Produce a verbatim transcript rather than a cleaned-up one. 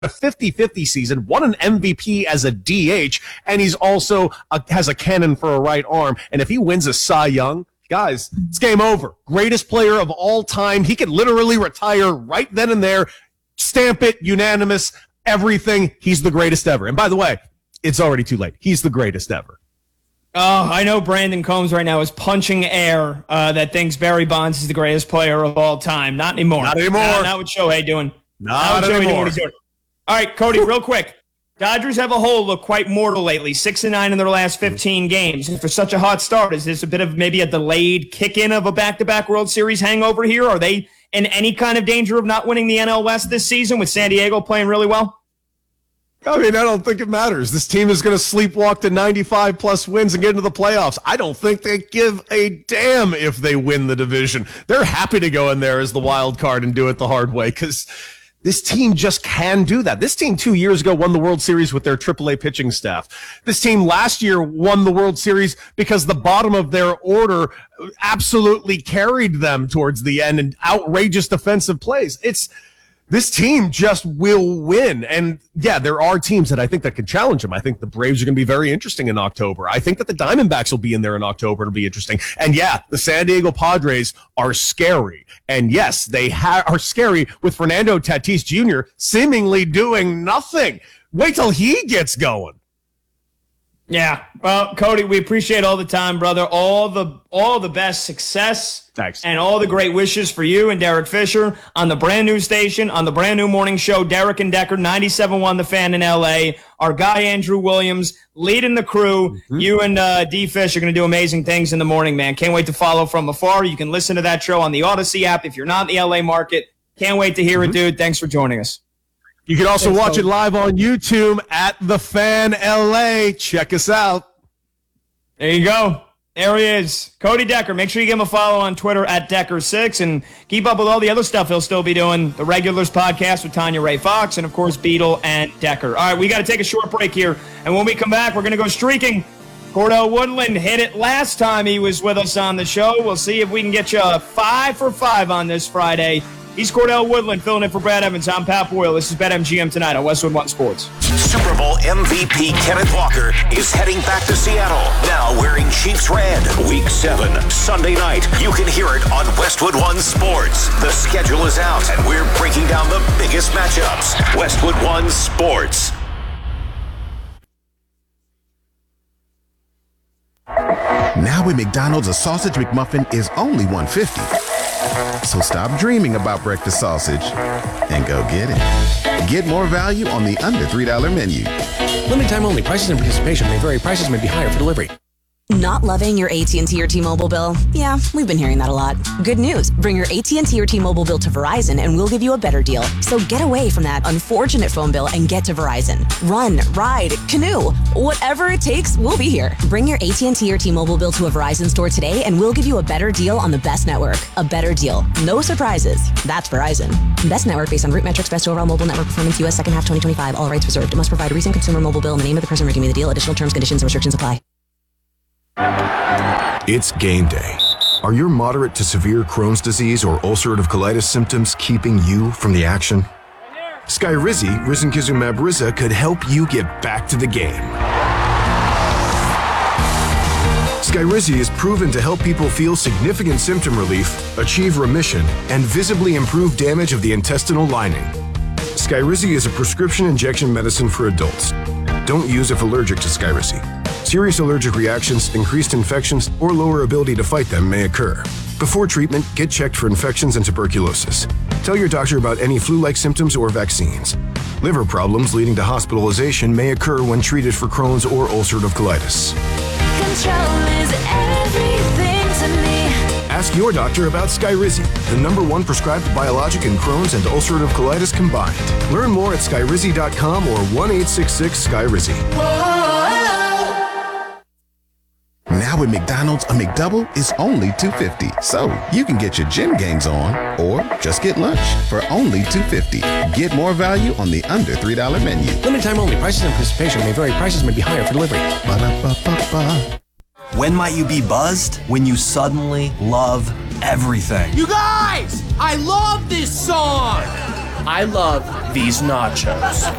a fifty-fifty season, won an M V P as a D H, and he's also a, has a cannon for a right arm. And if he wins a Cy Young, guys, it's game over. Greatest player of all time. He could literally retire right then and there. Stamp it, unanimous, everything. He's the greatest ever. And by the way, it's already too late. He's the greatest ever. Oh, I know Brandon Combs right now is punching air uh, that thinks Barry Bonds is the greatest player of all time. Not anymore. Not anymore. Not, not what Shohei doing. Not, not what anymore. Shohei doing. All right, Cody, real quick. Dodgers have a whole look quite mortal lately. Six and nine in their last fifteen games. And for such a hot start, is this a bit of maybe a delayed kick-in of a back-to-back World Series hangover here? Are they in any kind of danger of not winning the N L West this season with San Diego playing really well? I mean, I don't think it matters. This team is going to sleepwalk to ninety-five plus wins and get into the playoffs. I don't think they give a damn if they win the division. They're happy to go in there as the wild card and do it the hard way because this team just can do that. This team two years ago won the World Series with their triple A pitching staff. This team last year won the World Series because the bottom of their order absolutely carried them towards the end and outrageous defensive plays. It's This team just will win. And yeah, there are teams that I think that can challenge them. I think the Braves are going to be very interesting in October. I think that the Diamondbacks will be in there in October. It'll be interesting. And yeah, the San Diego Padres are scary. And yes, they ha- are scary with Fernando Tatis Junior seemingly doing nothing. Wait till he gets going. Yeah. Well, Cody, we appreciate all the time, brother. All the all the best success. Thanks. And all the great wishes for you and Derek Fisher on the brand new station, on the brand new morning show, Derek and Decker, ninety-seven point one The Fan in L A. Our guy, Andrew Williams, leading the crew. Mm-hmm. You and uh, D. Fish are going to do amazing things in the morning, man. Can't wait to follow from afar. You can listen to that show on the Odyssey app if you're not in the L A market. Can't wait to hear mm-hmm. it, dude. Thanks for joining us. You can also Thanks, watch Cody. it live on YouTube at The Fan L A. Check us out. There you go. There he is. Cody Decker. Make sure you give him a follow on Twitter at Decker six and keep up with all the other stuff he'll still be doing. The Regulars podcast with Tanya Ray Fox and, of course, Beetle and Decker. All right, we got to take a short break here. And when we come back, we're going to go streaking. Cordell Woodland hit it last time he was with us on the show. We'll see if we can get you a five for five on this Friday. He's Cordell Woodland filling in for Brad Evans. I'm Pat Boyle. This is BetMGM Tonight on Westwood One Sports. Super Bowl M V P Kenneth Walker is heading back to Seattle, now wearing Chiefs red. Week seven, Sunday night. You can hear it on Westwood One Sports. The schedule is out, and we're breaking down the biggest matchups. Westwood One Sports. Now at McDonald's, a sausage McMuffin is only one dollar fifty. So stop dreaming about breakfast sausage and go get it. Get more value on the under three dollar menu. Limited time only. Prices and participation may vary. Prices may be higher for delivery. Not loving your A T and T or T-Mobile bill? Yeah, we've been hearing that a lot. Good news. Bring your A T and T or T-Mobile bill to Verizon and we'll give you a better deal. So get away from that unfortunate phone bill and get to Verizon. Run, ride, canoe, whatever it takes, we'll be here. Bring your A T and T or T-Mobile bill to a Verizon store today and we'll give you a better deal on the best network. A better deal. No surprises. That's Verizon. Best network based on root metrics, best overall mobile network performance, U S second half twenty twenty-five. All rights reserved. It must provide a recent consumer mobile bill and the name of the person redeeming the deal. Additional terms, conditions, and restrictions apply. It's game day. Are your moderate to severe Crohn's disease or ulcerative colitis symptoms keeping you from the action? Skyrizi, risankizumab Riza, could help you get back to the game. Skyrizi is proven to help people feel significant symptom relief, achieve remission, and visibly improve damage of the intestinal lining. Skyrizi is a prescription injection medicine for adults. Don't use if allergic to Skyrizi. Serious allergic reactions, increased infections, or lower ability to fight them may occur. Before treatment, get checked for infections and tuberculosis. Tell your doctor about any flu-like symptoms or vaccines. Liver problems leading to hospitalization may occur when treated for Crohn's or ulcerative colitis. Control is everything to me. Ask your doctor about Skyrizi, the number one prescribed biologic in Crohn's and ulcerative colitis combined. Learn more at skyrizi dot com or one eight six six Skyrizi. Now at McDonald's, a McDouble is only two dollar fifty. So you can get your gym gains on or just get lunch for only two dollar fifty. Get more value on the under three dollar menu. Limited time only. Prices and participation may vary. Prices may be higher for delivery. Ba-da-ba-ba-ba. When might you be buzzed? When you suddenly love everything. You guys, I love this song. I love these nachos.